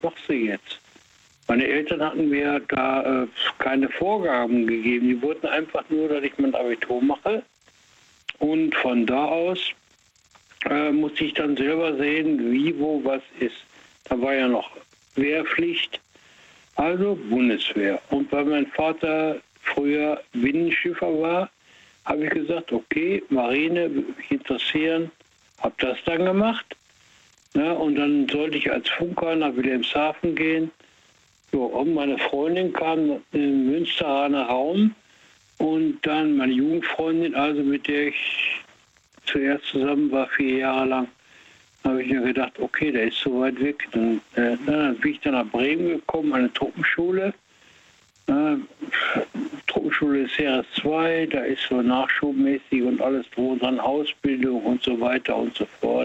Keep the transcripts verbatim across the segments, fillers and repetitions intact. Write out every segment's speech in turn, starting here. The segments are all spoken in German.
machst du jetzt? Meine Eltern hatten mir da äh, keine Vorgaben gegeben. Die wollten einfach nur, dass ich mein Abitur mache. Und von da aus äh, musste ich dann selber sehen, wie, wo, was ist. Da war ja noch Wehrpflicht, also Bundeswehr. Und weil mein Vater früher Binnenschiffer war, habe ich gesagt, okay, Marine würde mich interessieren, habe das dann gemacht. Ja, und dann sollte ich als Funker nach Wilhelmshaven gehen. So, und meine Freundin kam im Münsteraner Raum und dann meine Jugendfreundin, also mit der ich zuerst zusammen war, vier Jahre lang, habe ich mir gedacht, okay, der ist so weit weg. Dann, äh, dann bin ich dann nach Bremen gekommen, eine Truppenschule. Äh, Truppenschule ist C R S zwei, da ist so nachschubmäßig und alles drum und dran, Ausbildung und so weiter und so fort.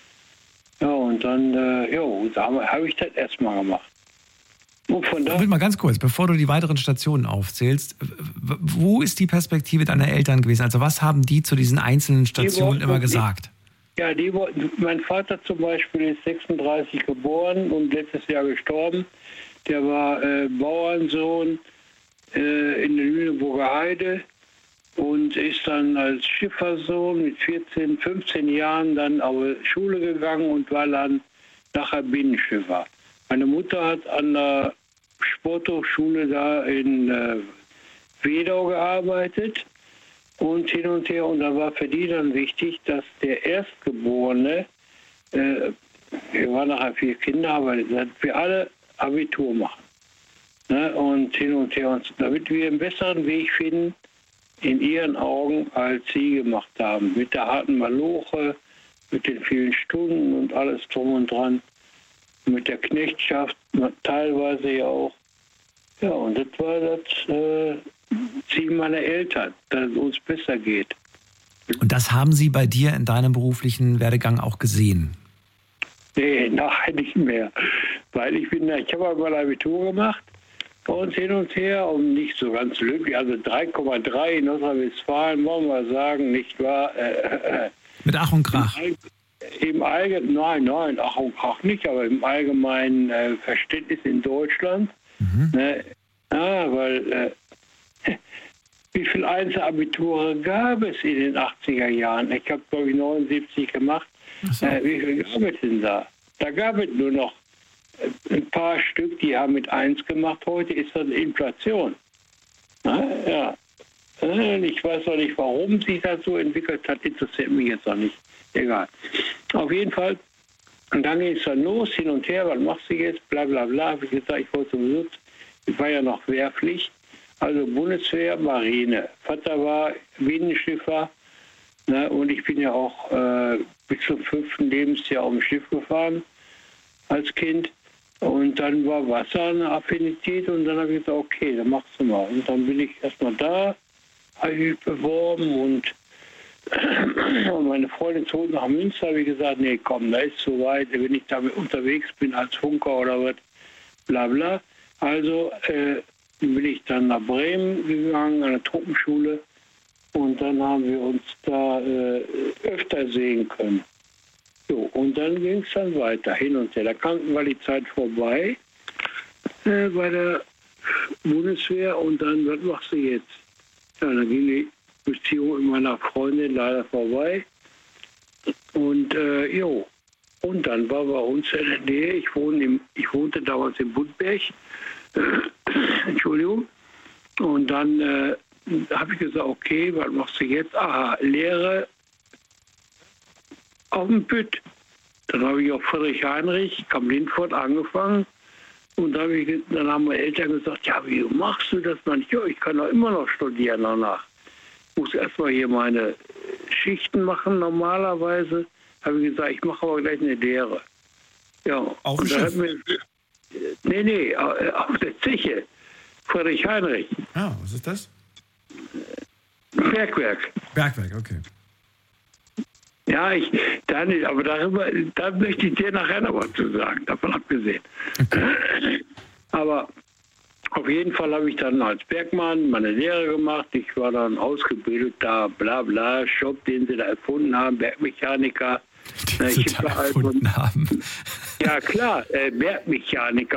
Ja, und dann, äh, jo, da habe hab ich das erstmal gemacht. Und von da mal ganz kurz, bevor du die weiteren Stationen aufzählst, wo ist die Perspektive deiner Eltern gewesen? Also was haben die zu diesen einzelnen Stationen immer gesagt? Ja, die wollten, mein Vater zum Beispiel ist sechsunddreißig geboren und letztes Jahr gestorben. Der war äh, Bauernsohn äh, in der Lüneburger Heide und ist dann als Schiffersohn mit vierzehn, fünfzehn Jahren dann auf die Schule gegangen und war dann nachher Binnenschiffer. Meine Mutter hat an der Sporthochschule da in äh, Wedau gearbeitet und hin und her. Und da war für die dann wichtig, dass der Erstgeborene, äh, wir waren nachher vier Kinder, aber dass wir alle Abitur machen. Ne? Und hin und her. Und damit wir einen besseren Weg finden, in ihren Augen, als sie gemacht haben. Mit der harten Maloche, mit den vielen Stunden und alles drum und dran. Mit der Knechtschaft, teilweise ja auch. Ja, und das war das äh, Ziel meiner Eltern, dass es uns besser geht. Und das haben sie bei dir in deinem beruflichen Werdegang auch gesehen? Nee, nachher nicht mehr. Weil ich bin, ich habe mal Abitur gemacht und hin und her und nicht so ganz glücklich. Also drei Komma drei in Nordrhein-Westfalen, wollen wir sagen, nicht wahr? Äh, äh, Mit Ach und Krach? Im Allgemeinen, nein, nein, Ach und Krach nicht, aber im allgemeinen äh, Verständnis in Deutschland. Mhm. Ne, ja, weil äh, wie viele Einzelabiture gab es in den achtziger Jahren? Ich habe, glaube ich, neunundsiebzig gemacht. So. Äh, wie viel gab es denn da? Da gab es nur noch ein paar Stück, die haben mit eins gemacht. Heute ist das Inflation. Na, ja. Ich weiß auch nicht, warum sich das so entwickelt hat. Interessiert mich jetzt auch nicht. Egal. Auf jeden Fall. Und dann ging es dann los, hin und her. Was machst du jetzt? Bla bla bla. Habe ich gesagt, ich wollte sowieso. Ich war ja noch Wehrpflicht. Also Bundeswehr, Marine. Vater war Binnenschiffer. Ne, und ich bin ja auch äh, bis zum fünften Lebensjahr auf dem Schiff gefahren als Kind. Und dann war Wasser eine Affinität und dann habe ich gesagt, okay, dann machst du mal. Und dann bin ich erstmal da, habe ich mich beworben und, und meine Freundin zog nach Münster, habe ich gesagt, nee, komm, da ist so weit, wenn ich da unterwegs bin als Funker oder was, bla bla. Also äh, bin ich dann nach Bremen gegangen, an der Truppenschule. Und dann haben wir uns da äh, öfter sehen können. So, und dann ging es dann weiter, hin und her. Da kam war die Zeit vorbei äh, bei der Bundeswehr und dann, was machst du jetzt? Ja, dann ging die Beziehung mit meiner Freundin leider vorbei. Und äh, jo, und dann war bei uns in der Nähe, ich, wohne im, ich wohnte damals in Budberg, Entschuldigung, und dann äh, habe ich gesagt, okay, was machst du jetzt? Aha, Lehre auf dem Pütt. Dann habe ich auf Friedrich Heinrich, Kamp-Lindfort angefangen und dann, habe ich, dann haben meine Eltern gesagt, ja, wie machst du das? Man, ja, ich kann doch immer noch studieren danach. Ich muss erstmal hier meine Schichten machen normalerweise. Habe ich gesagt, ich mache aber gleich eine Lehre. Ja, auf dem Schiff? Mir, nee, nee, auf der Zeche. Friedrich Heinrich. Ah, was ist das? Bergwerk. Bergwerk, okay. Ja, ich, da nicht, aber darüber, da möchte ich dir nachher noch was zu sagen, davon abgesehen. Okay. Aber auf jeden Fall habe ich dann als Bergmann meine Lehre gemacht. Ich war dann ausgebildet da, bla bla, Shop, den sie da erfunden haben, Bergmechaniker. Die ich total erfunden haben. Ja klar, äh, Mechanik